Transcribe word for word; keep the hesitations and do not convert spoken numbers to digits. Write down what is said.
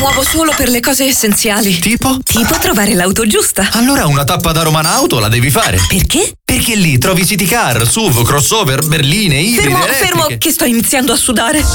muovo solo per le cose essenziali. Tipo? Tipo trovare l'auto giusta. Allora una tappa da Romana Auto la devi fare. Perché? Perché lì trovi city car, S U V, crossover, berline, ibride, Fermo, elettriche. fermo, che sto iniziando a sudare.